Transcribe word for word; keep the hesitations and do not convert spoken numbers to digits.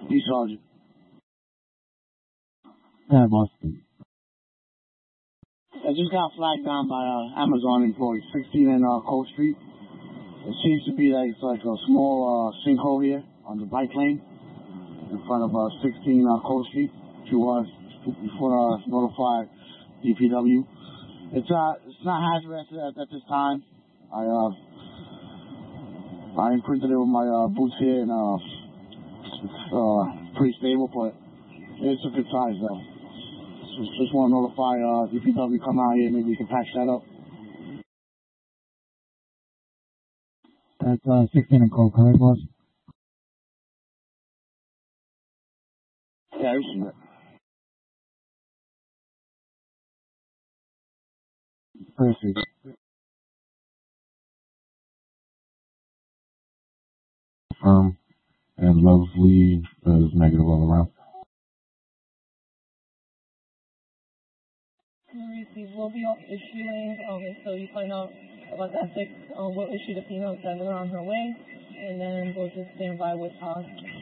Peace, Sergeant. Yeah, Boston. I just got flagged down by uh, Amazon employee, sixteen in uh, Cole Street. It seems to be like it's like a small uh, sinkhole here on the bike lane in front of uh, sixteen uh, Cole Street. To uh, before uh, notify D P W. It's uh, it's not hazardous at, at this time. I uh, I imprinted it with my uh, boots here, and uh, it's uh, pretty stable, but it's a good size though. Just, just want to notify uh, D P W come out here, maybe we can patch that up. That's uh, sixteen and Cole, correct, boss? Yeah, I've seen it. Perfect. Firm and Lovely is negative all around. We will be issuing, um, so you find out about that, um, we'll issue the female sender on her way, and then we'll just stand by with us.